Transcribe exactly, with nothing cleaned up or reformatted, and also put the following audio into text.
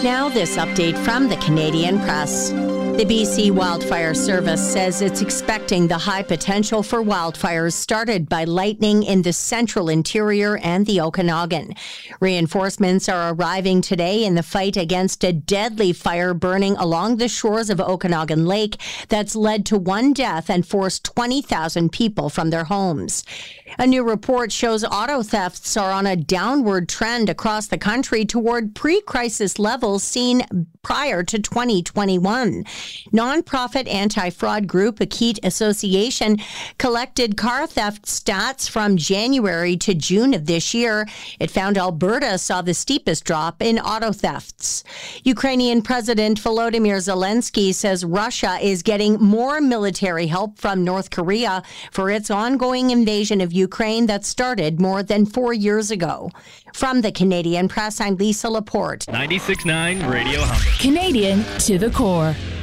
Now, this update from the Canadian Press. The B C Wildfire Service says it's expecting the high potential for wildfires started by lightning in the central interior and the Okanagan. Reinforcements are arriving today in the fight against a deadly fire burning along the shores of Okanagan Lake that's led to one death and forced twenty thousand people from their homes. A new report shows auto thefts are on a downward trend across the country toward pre-crisis levels seen prior to twenty twenty-one. Nonprofit anti-fraud group Akit Association collected car theft stats from January to June of this year. It found Alberta saw the steepest drop in auto thefts. Ukrainian President Volodymyr Zelensky says Russia is getting more military help from North Korea for its ongoing invasion of Ukraine that started more than four years ago. From the Canadian Press, I'm Lisa Laporte. ninety-six point nine Radio Humber. Canadian to the core.